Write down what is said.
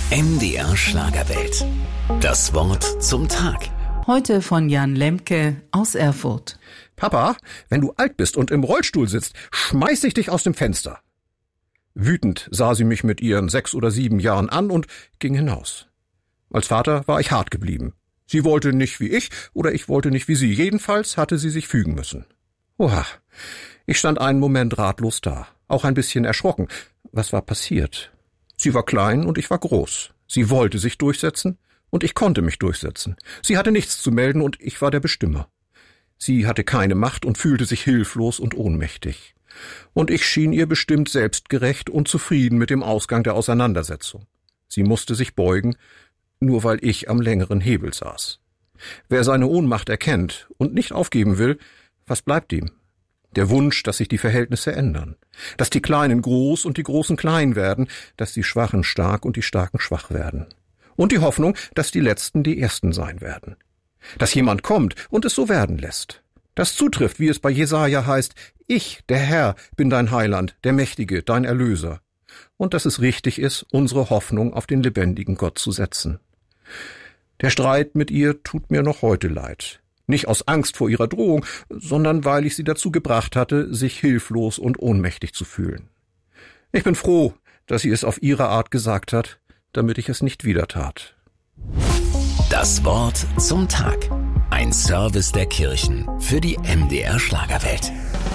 MDR Schlagerwelt. Das Wort zum Tag. Heute von Jan Lemke aus Erfurt. Papa, wenn du alt bist und im Rollstuhl sitzt, schmeiß ich dich aus dem Fenster. Wütend sah sie mich mit ihren 6 oder 7 Jahren an und ging hinaus. Als Vater war ich hart geblieben. Sie wollte nicht wie ich oder ich wollte nicht wie sie. Jedenfalls hatte sie sich fügen müssen. Oha, ich stand einen Moment ratlos da, auch ein bisschen erschrocken. Was war passiert? Sie war klein und ich war groß. Sie wollte sich durchsetzen und ich konnte mich durchsetzen. Sie hatte nichts zu melden und ich war der Bestimmer. Sie hatte keine Macht und fühlte sich hilflos und ohnmächtig. Und ich schien ihr bestimmt selbstgerecht und zufrieden mit dem Ausgang der Auseinandersetzung. Sie musste sich beugen, nur weil ich am längeren Hebel saß. Wer seine Ohnmacht erkennt und nicht aufgeben will, was bleibt ihm? Der Wunsch, dass sich die Verhältnisse ändern, dass die Kleinen groß und die Großen klein werden, dass die Schwachen stark und die Starken schwach werden. Und die Hoffnung, dass die Letzten die Ersten sein werden. Dass jemand kommt und es so werden lässt. Das zutrifft, wie es bei Jesaja heißt, ich, der Herr, bin dein Heiland, der Mächtige, dein Erlöser. Und dass es richtig ist, unsere Hoffnung auf den lebendigen Gott zu setzen. Der Streit mit ihr tut mir noch heute leid. Nicht aus Angst vor ihrer Drohung, sondern weil ich sie dazu gebracht hatte, sich hilflos und ohnmächtig zu fühlen. Ich bin froh, dass sie es auf ihre Art gesagt hat, damit ich es nicht wieder tat. Das Wort zum Tag. Ein Service der Kirchen für die MDR Schlagerwelt.